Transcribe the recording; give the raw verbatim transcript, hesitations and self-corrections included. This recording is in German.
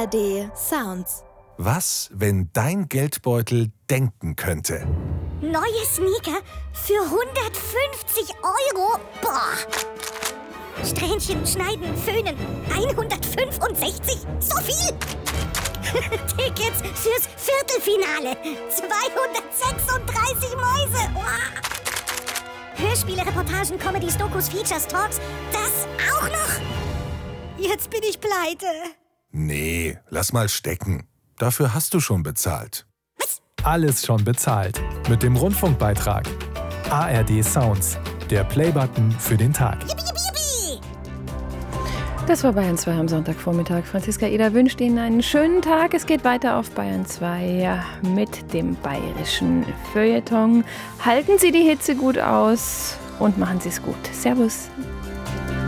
R D Sounds. Was, wenn dein Geldbeutel denken könnte? Neue Sneaker für hundertfünfzig Euro? Boah! Strähnchen schneiden, föhnen. hundertfünfundsechzig? So viel? Tickets fürs Viertelfinale. zweihundertsechsunddreißig Mäuse. Boah. Hörspiele, Reportagen, Comedies, Dokus, Features, Talks. Das auch noch? Jetzt bin ich pleite. Nee, lass mal stecken. Dafür hast du schon bezahlt. Was? Alles schon bezahlt. Mit dem Rundfunkbeitrag. A R D Sounds. Der Playbutton für den Tag. Yippie, yippie, yippie. Das war Bayern zwei am Sonntagvormittag. Franziska Eder wünscht Ihnen einen schönen Tag. Es geht weiter auf Bayern zwei mit dem bayerischen Feuilleton. Halten Sie die Hitze gut aus und machen Sie es gut. Servus.